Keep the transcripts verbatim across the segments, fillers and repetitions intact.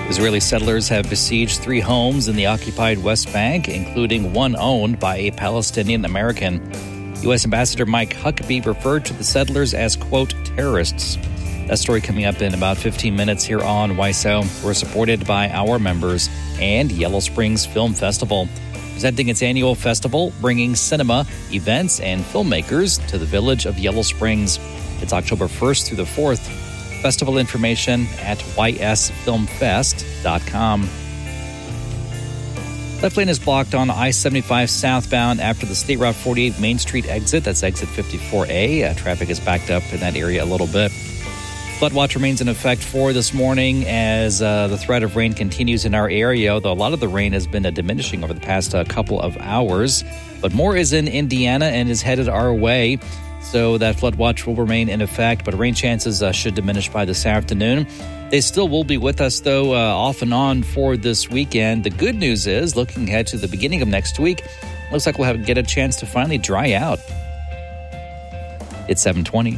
Israeli settlers have besieged three homes in the occupied West Bank, including one owned by a Palestinian American. U S Ambassador Mike Huckabee referred to the settlers as, quote, terrorists. That story coming up in about fifteen minutes here on Y S O. We're supported by our members and Yellow Springs Film Festival, presenting its annual festival, bringing cinema, events, and filmmakers to the village of Yellow Springs. It's October first through the fourth. Festival information at y s film fest dot com. Left lane is blocked on I seventy-five southbound after the State Route forty-eight Main Street exit. That's exit fifty-four A. Uh, traffic is backed up in that area a little bit. Flood watch remains in effect for this morning as uh, the threat of rain continues in our area, although a lot of the rain has been uh, diminishing over the past uh, couple of hours. But more is in Indiana and is headed our way. So that flood watch will remain in effect, but rain chances uh, should diminish by this afternoon. They still will be with us, though, uh, off and on for this weekend. The good news is, looking ahead to the beginning of next week, looks like we'll have get a chance to finally dry out. It's seven twenty.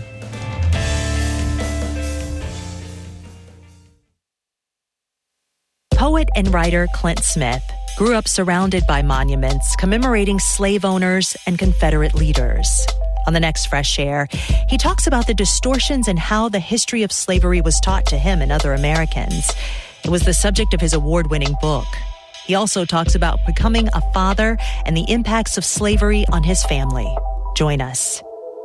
Poet and writer Clint Smith grew up surrounded by monuments commemorating slave owners and Confederate leaders. On the next Fresh Air, he talks about the distortions and how the history of slavery was taught to him and other Americans. It was the subject of his award-winning book. He also talks about becoming a father and the impacts of slavery on his family. Join us.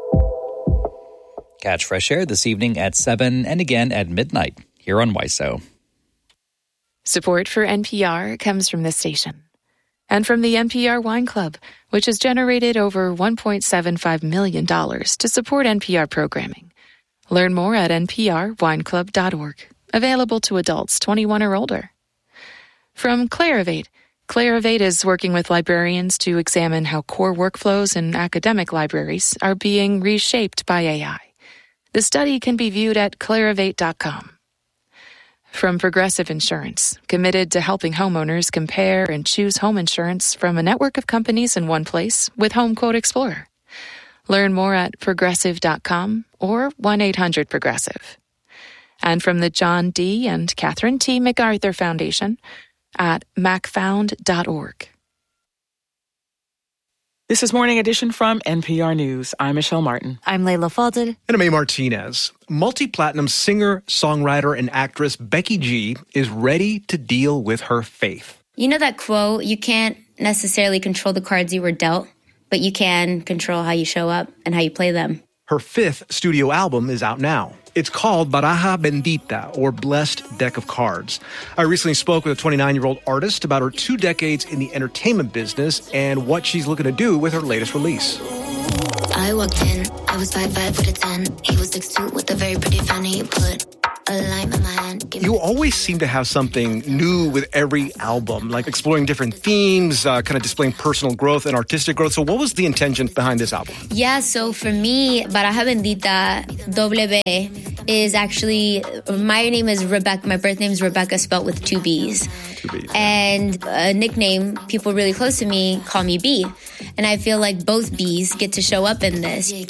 Catch Fresh Air this evening at seven and again at midnight here on Y S O. Support for N P R comes from this station and from the N P R Wine Club, which has generated over one point seven five million dollars to support N P R programming. Learn more at n p r wine club dot org. Available to adults twenty-one or older. From Clarivate. Clarivate is working with librarians to examine how core workflows in academic libraries are being reshaped by A I. The study can be viewed at clarivate dot com. From Progressive Insurance, committed to helping homeowners compare and choose home insurance from a network of companies in one place with Home Quote Explorer. Learn more at progressive dot com or one eight hundred progressive. And from the John D. and Catherine T. MacArthur Foundation at mac found dot org. This is Morning Edition from N P R News. I'm Michelle Martin. I'm Layla Fadel. And I'm A. Martinez. Multi-platinum singer, songwriter, and actress Becky G is ready to deal with her faith. You know that quote, you can't necessarily control the cards you were dealt, but you can control how you show up and how you play them. Her fifth studio album is out now. It's called Baraja Bendita, or Blessed Deck of Cards. I recently spoke with a twenty-nine-year-old artist about her two decades in the entertainment business and what she's looking to do with her latest release. I walked in, I was five five with a ten. He was six two with a very pretty fanny. Put a lime in my hand. You always seem to have something new with every album, like exploring different themes, uh, kind of displaying personal growth and artistic growth. So what was the intention behind this album? Yeah, so for me, Baraja Bendita, W, is actually, my name is Rebecca, my birth name is Rebecca, spelled with two B's. Two B's. And a nickname, people really close to me call me B. And I feel like both B's get to show up in this.